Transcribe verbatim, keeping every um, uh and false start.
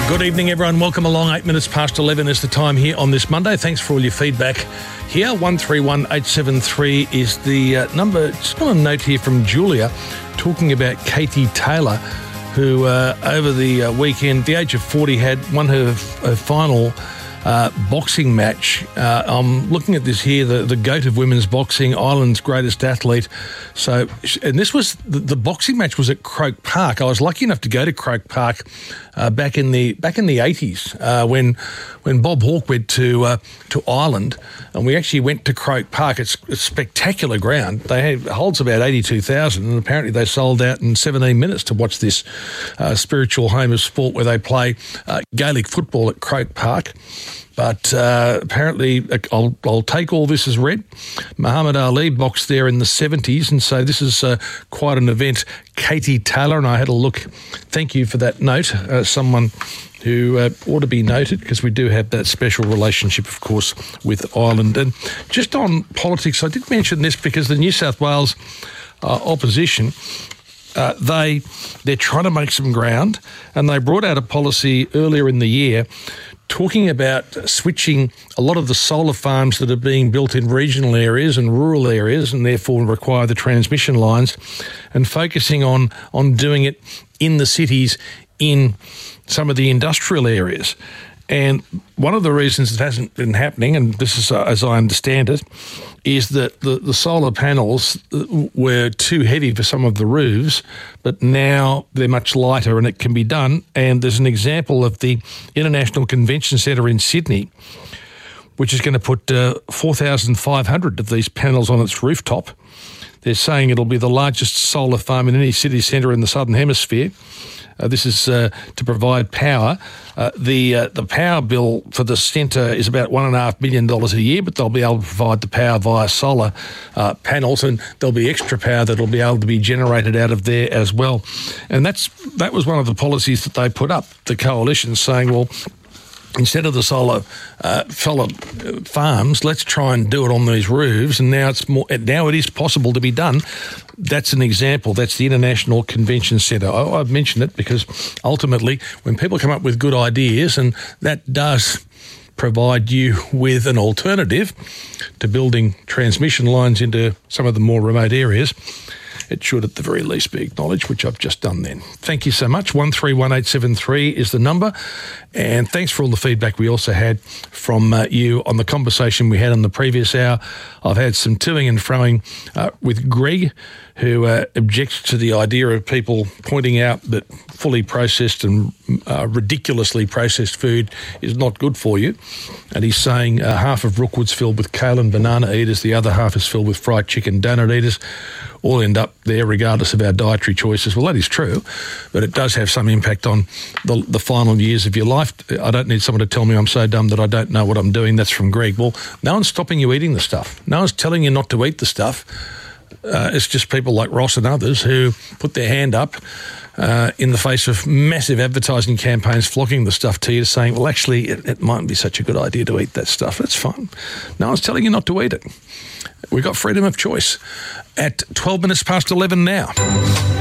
Good evening, everyone. Welcome along. Eight minutes past eleven is the time here on this Monday. Thanks for all your feedback here. one three one eight seven three is the uh, number. Just got a note here from Julia talking about Katie Taylor, who uh, over the uh, weekend, at the age of forty, had won her, her final uh, boxing match. Uh, I'm looking at this here, the, the GOAT of women's boxing, Ireland's greatest athlete. So, and this was, the, the boxing match was at Croke Park. I was lucky enough to go to Croke Park Uh, back in the back in the eighties, uh, when when Bob Hawke went to uh, to Ireland, and we actually went to Croke Park. It's a spectacular ground. They have, it holds about eighty-two thousand, and apparently they sold out in seventeen minutes to watch this uh, spiritual home of sport where they play uh, Gaelic football at Croke Park. But uh, apparently, I'll, I'll take all this as read. Muhammad Ali boxed there in the seventies, and so this is uh, quite an event. Katie Taylor, and I had a look. Thank you for that note. Uh, someone who uh, ought to be noted, because we do have that special relationship, of course, with Ireland. And just on politics, I did mention this because the New South Wales uh, opposition, uh, they, they're trying to make some ground, and they brought out a policy earlier in the year talking about switching a lot of the solar farms that are being built in regional areas and rural areas, and therefore require the transmission lines, and focusing on, on doing it in the cities, in some of the industrial areas. And one of the reasons it hasn't been happening, and this is uh, as I understand it, is that the, the solar panels were too heavy for some of the roofs, but now they're much lighter and it can be done. And there's an example of the International Convention Centre in Sydney, which is going to put uh, four thousand five hundred of these panels on its rooftop. They're saying it'll be the largest solar farm in any city centre in the Southern Hemisphere. Uh, this is uh, to provide power. Uh, the uh, the power bill for the centre is about one and a half million dollars a year, but they'll be able to provide the power via solar uh, panels, and there'll be extra power that'll be able to be generated out of there as well. And that's that was one of the policies that they put up. The coalition saying, well, instead of the solar uh, solar farms, let's try and do it on these roofs. And now it's more. Now it is possible to be done. That's an example. That's the International Convention Centre. I, I've mentioned it because ultimately, when people come up with good ideas, and that does provide you with an alternative to building transmission lines into some of the more remote areas, it should at the very least be acknowledged, which I've just done then. Thank you so much. one three one eight seven three is the number. And thanks for all the feedback we also had from uh, you on the conversation we had in the previous hour. I've had some toing and froing uh, with Greg, who uh, objects to the idea of people pointing out that fully processed and uh, ridiculously processed food is not good for you. And he's saying uh, half of Rookwood's filled with kale and banana eaters, the other half is filled with fried chicken donut eaters. All end up there regardless of our dietary choices. Well, that is true, but it does have some impact on the, the final years of your life. I don't need someone to tell me I'm so dumb that I don't know what I'm doing. That's from Greg. Well, no one's stopping you eating the stuff. No one's telling you not to eat the stuff. Uh, it's just people like Ross and others who put their hand up uh, in the face of massive advertising campaigns flocking the stuff to you, saying, well, actually, it, it mightn't be such a good idea to eat that stuff. That's fine. No one's telling you not to eat it. We've got freedom of choice. At twelve minutes past eleven now.